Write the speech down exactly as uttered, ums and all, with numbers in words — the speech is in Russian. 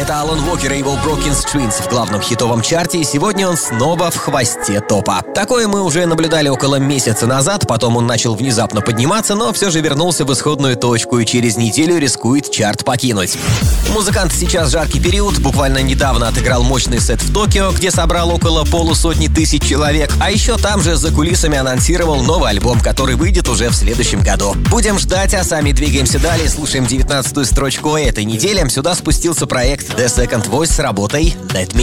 Это Алан Уокер и его Broken Strings в главном хитовом чарте, и сегодня он снова в хвосте топа. Такое мы уже наблюдали около месяца назад, потом он начал внезапно подниматься, но все же вернулся в исходную точку и через неделю рискует чарт покинуть. Музыкант сейчас жаркий период, буквально недавно отыграл мощный сет в Токио, где собрал около полусотни тысяч человек, а еще там же за кулисами анонсировал новый альбом, который выйдет уже в следующем году. Будем ждать, а сами двигаемся далее, слушаем девятнадцатую строчку этой недели. Сюда спустился проект The Second Voice с работой Let Me.